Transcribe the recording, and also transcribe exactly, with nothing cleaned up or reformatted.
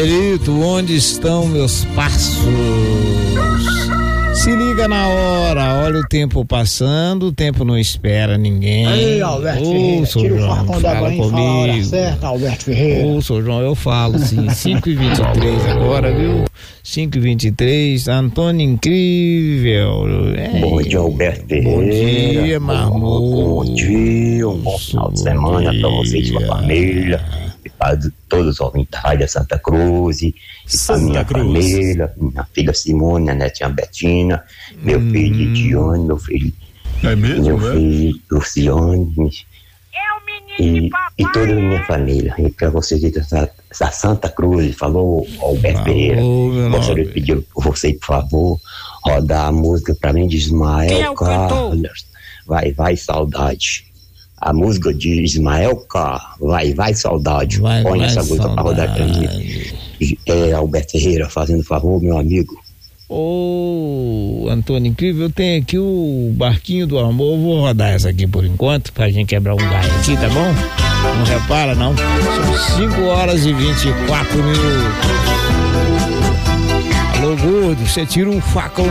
Perito, onde estão meus passos? Se liga na hora, olha o tempo passando, o tempo não espera ninguém. Aí, Alberto Ô, Ferreira, seu tira o João, facão da fala banha e fala a hora comigo. certa, Alberto Ferreira. Ô, seu João, eu falo sim, cinco e vinte e três agora, viu? cinco e vinte e três, Antônio Incrível. É, Bom dia, Alberto Ferreira. Bom dia, Marmoto. Bom dia, um bom final de semana para você e sua família. E para todos os ouvintes da Rádio Santa Cruz. E para minha Cruz. família, minha filha Simone, a netinha Betina, meu Hum. filho Lidiane, meu filho, É mesmo, meu né? filho Luciane. E, e toda a minha família. E para você dessa essa Santa Cruz, falou Alberto Falou, Ferreira. meu Gostaria de nome. pedir por você, por favor, rodar a música para mim de Ismael Quem é o cantor? Carlos. Vai, vai, saudade. A música de Ismael K. Vai, vai, saudade. Vai, Põe vai, essa música para rodar pra mim. saudade. É, Alberto Ferreira, fazendo favor, meu amigo. Ô, Antônio Incrível, eu tenho aqui o Barquinho do Amor, eu vou rodar essa aqui por enquanto, pra gente quebrar um galho aqui, tá bom? Não repara, não? São cinco horas e vinte e quatro minutos. Alô, gordo, você tira um facão